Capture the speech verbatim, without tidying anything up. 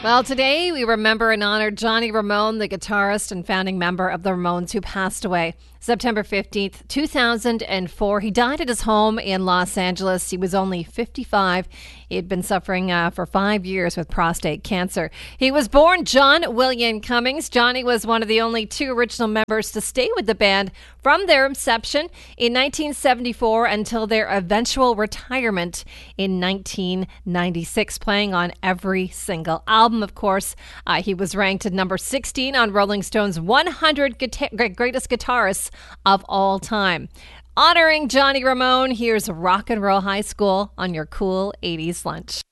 Well, today we remember and honor Johnny Ramone, the guitarist and founding member of the Ramones, who passed away September fifteenth, two thousand four. He died at his home in Los Angeles. He was only fifty-five. He had been suffering uh, for five years with prostate cancer. He was born John William Cummings. Johnny was one of the only two original members to stay with the band from their inception in nineteen seventy-four until their eventual retirement in nineteen ninety-six, playing on every single album, of course. Uh, he was ranked at number sixteen on Rolling Stone's one hundred guitar- greatest guitarists of all time. Honoring Johnny Ramone, here's Rock and Roll High School on your Cool eighties Lunch.